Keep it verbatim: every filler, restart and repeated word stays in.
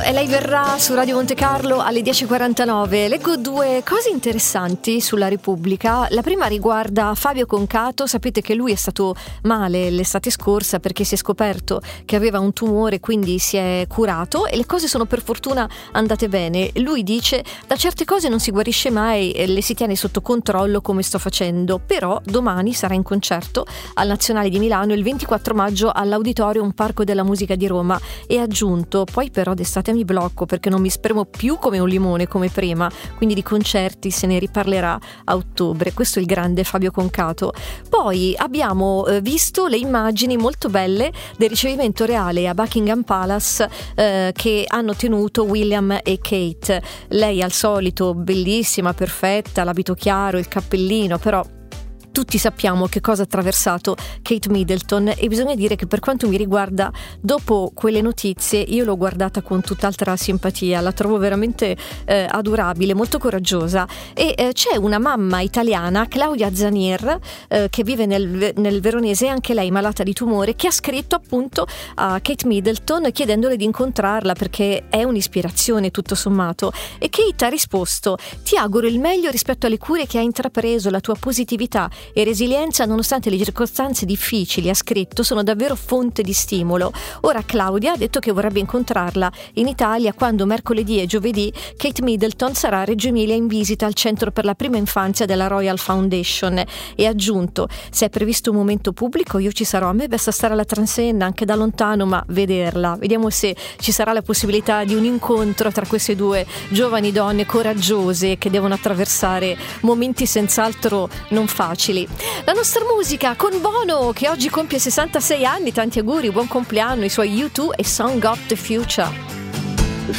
e lei verrà su Radio Monte Carlo alle dieci e quarantanove. Leggo due cose interessanti sulla Repubblica. La prima riguarda Fabio Concato. Sapete che lui è stato male l'estate scorsa perché si è scoperto che aveva un tumore, quindi si è curato e le cose sono per fortuna andate bene. Lui dice: da certe cose non si guarisce mai e le si tiene sotto controllo come sto facendo, però domani sarà in concerto al Nazionale di Milano, il ventiquattro maggio all'Auditorium Parco della Musica di Roma. E ha aggiunto: poi però d'estate mi blocco perché non mi spremo più come un limone come prima, quindi di concerti se ne riparlerà a ottobre. Questo è il grande Fabio Concato. Poi abbiamo eh, visto le immagini molto belle del ricevimento reale a Buckingham Palace eh, che hanno tenuto William e Kate. Lei al solito bellissima, perfetta, l'abito chiaro, il cappellino, però tutti sappiamo che cosa ha attraversato Kate Middleton e bisogna dire che per quanto mi riguarda, dopo quelle notizie io l'ho guardata con tutt'altra simpatia, la trovo veramente eh, adorabile, molto coraggiosa. E eh, c'è una mamma italiana, Claudia Zanir, eh, che vive nel, nel Veronese, anche lei malata di tumore, che ha scritto appunto a Kate Middleton chiedendole di incontrarla perché è un'ispirazione tutto sommato. E Kate ha risposto: ti auguro il meglio rispetto alle cure che hai intrapreso, la tua positività e resilienza nonostante le circostanze difficili, ha scritto, sono davvero fonte di stimolo. Ora Claudia ha detto che vorrebbe incontrarla in Italia quando mercoledì e giovedì Kate Middleton sarà a Reggio Emilia in visita al centro per la prima infanzia della Royal Foundation, e ha aggiunto: se è previsto un momento pubblico io ci sarò, a me basta stare alla transenna anche da lontano ma vederla. Vediamo se ci sarà la possibilità di un incontro tra queste due giovani donne coraggiose che devono attraversare momenti senz'altro non facili. La nostra musica con Bono, che oggi compie sessantasei anni, tanti auguri, buon compleanno, i suoi U due e Song of the Future.